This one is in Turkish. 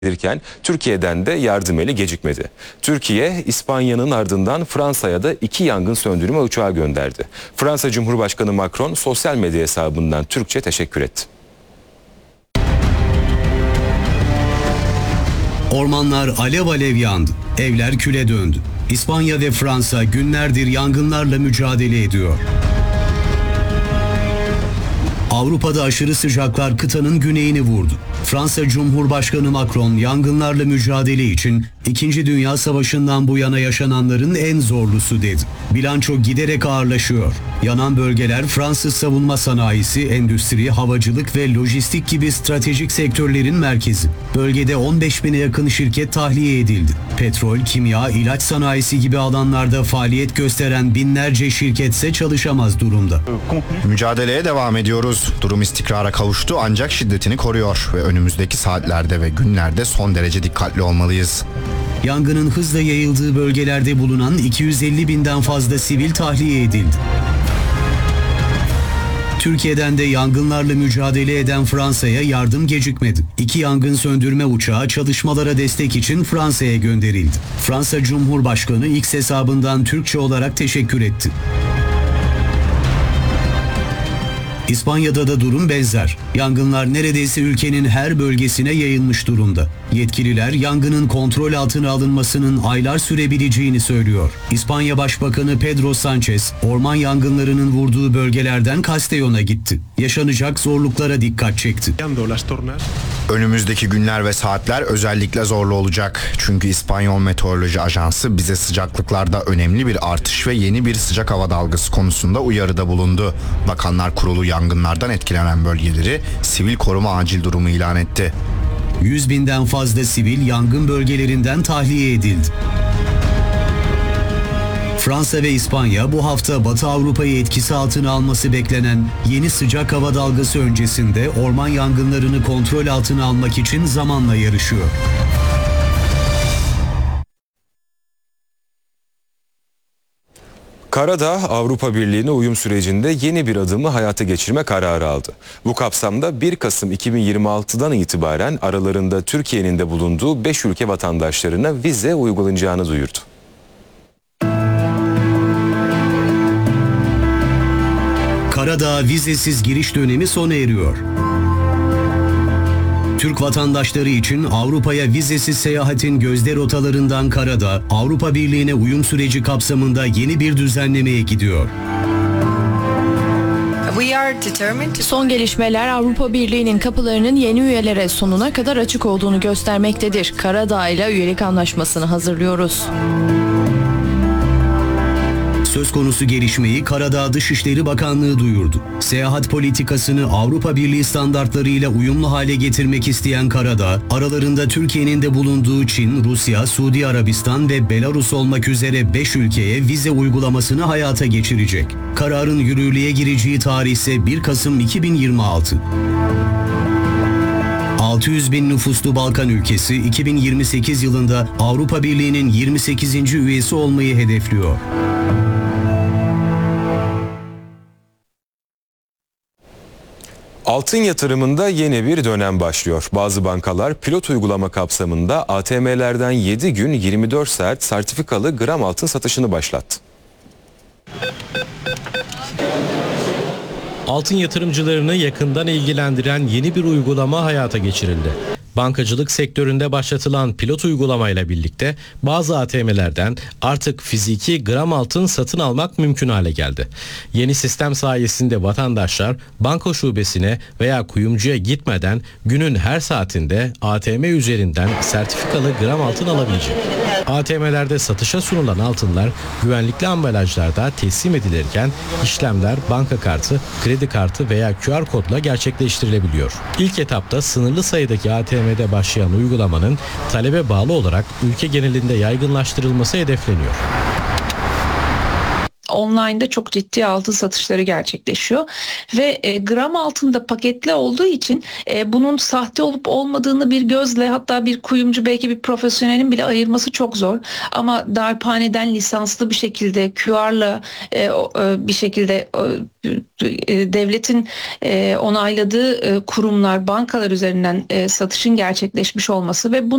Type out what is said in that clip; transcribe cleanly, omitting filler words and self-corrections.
edilirken Türkiye'den de yardım eli gecikmedi. Türkiye, İspanya'nın ardından Fransa'ya da 2 yangın söndürme uçağı gönderdi. Fransa Cumhurbaşkanı Macron sosyal medya hesabından Türkçe teşekkür etti. Ormanlar alev alev yandı, evler küle döndü. İspanya ve Fransa günlerdir yangınlarla mücadele ediyor. Avrupa'da aşırı sıcaklar kıtanın güneyini vurdu. Fransa Cumhurbaşkanı Macron yangınlarla mücadele için 2. Dünya Savaşı'ndan bu yana yaşananların en zorlusu dedi. Bilanço giderek ağırlaşıyor. Yanan bölgeler Fransız savunma sanayisi, endüstri, havacılık ve lojistik gibi stratejik sektörlerin merkezi. Bölgede 15.000'e yakın şirket tahliye edildi. Petrol, kimya, ilaç sanayisi gibi alanlarda faaliyet gösteren binlerce şirketse çalışamaz durumda. Mücadeleye devam ediyoruz. Durum istikrara kavuştu ancak şiddetini koruyor ve önümüzdeki saatlerde ve günlerde son derece dikkatli olmalıyız. Yangının hızla yayıldığı bölgelerde bulunan 250.000'den fazla sivil tahliye edildi. Türkiye'den de yangınlarla mücadele eden Fransa'ya yardım gecikmedi. 2 yangın söndürme uçağı çalışmalara destek için Fransa'ya gönderildi. Fransa Cumhurbaşkanı X hesabından Türkçe olarak teşekkür etti. İspanya'da da durum benzer. Yangınlar neredeyse ülkenin her bölgesine yayılmış durumda. Yetkililer yangının kontrol altına alınmasının aylar sürebileceğini söylüyor. İspanya Başbakanı Pedro Sánchez, orman yangınlarının vurduğu bölgelerden Castellón'a gitti. Yaşanacak zorluklara dikkat çekti. Önümüzdeki günler ve saatler özellikle zorlu olacak. Çünkü İspanyol Meteoroloji Ajansı bize sıcaklıklarda önemli bir artış ve yeni bir sıcak hava dalgası konusunda uyarıda bulundu. Bakanlar Kurulu yangınlardan etkilenen bölgeleri sivil koruma acil durumu ilan etti. 100.000'den fazla sivil yangın bölgelerinden tahliye edildi. Fransa ve İspanya bu hafta Batı Avrupa'yı etkisi altına alması beklenen yeni sıcak hava dalgası öncesinde orman yangınlarını kontrol altına almak için zamanla yarışıyor. Karadağ, Avrupa Birliği'ne uyum sürecinde yeni bir adımı hayata geçirme kararı aldı. Bu kapsamda 1 Kasım 2026'dan itibaren aralarında Türkiye'nin de bulunduğu 5 ülke vatandaşlarına vize uygulanacağını duyurdu. Karadağ vizesiz giriş dönemi sona eriyor. Türk vatandaşları için Avrupa'ya vizesiz seyahatin gözde rotalarından Karadağ, Avrupa Birliği'ne uyum süreci kapsamında yeni bir düzenlemeye gidiyor. Son gelişmeler Avrupa Birliği'nin kapılarının yeni üyelere sonuna kadar açık olduğunu göstermektedir. Karadağ ile üyelik anlaşmasını hazırlıyoruz. Söz konusu gelişmeyi Karadağ Dışişleri Bakanlığı duyurdu. Seyahat politikasını Avrupa Birliği standartlarıyla uyumlu hale getirmek isteyen Karadağ, aralarında Türkiye'nin de bulunduğu Çin, Rusya, Suudi Arabistan ve Belarus olmak üzere 5 ülkeye vize uygulamasını hayata geçirecek. Kararın yürürlüğe gireceği tarih ise 1 Kasım 2026. 600.000 nüfuslu Balkan ülkesi 2028 yılında Avrupa Birliği'nin 28. üyesi olmayı hedefliyor. Altın yatırımında yeni bir dönem başlıyor. Bazı bankalar pilot uygulama kapsamında ATM'lerden 7 gün 24 saat sertifikalı gram altın satışını başlattı. Altın yatırımcılarını yakından ilgilendiren yeni bir uygulama hayata geçirildi. Bankacılık sektöründe başlatılan pilot uygulamayla birlikte bazı ATM'lerden artık fiziki gram altın satın almak mümkün hale geldi. Yeni sistem sayesinde vatandaşlar banka şubesine veya kuyumcuya gitmeden günün her saatinde ATM üzerinden sertifikalı gram altın alabilecek. ATM'lerde satışa sunulan altınlar güvenlikli ambalajlarda teslim edilirken işlemler banka kartı, kredi kartı veya QR kodla gerçekleştirilebiliyor. İlk etapta sınırlı sayıdaki ATM'de başlayan uygulamanın talebe bağlı olarak ülke genelinde yaygınlaştırılması hedefleniyor. online'da çok ciddi altın satışları gerçekleşiyor ve gram altında paketli olduğu için bunun sahte olup olmadığını bir gözle, hatta bir kuyumcu, belki bir profesyonelin bile ayırması çok zor. Ama darphaneden lisanslı bir şekilde QR'la bir şekilde devletin onayladığı kurumlar, bankalar üzerinden satışın gerçekleşmiş olması ve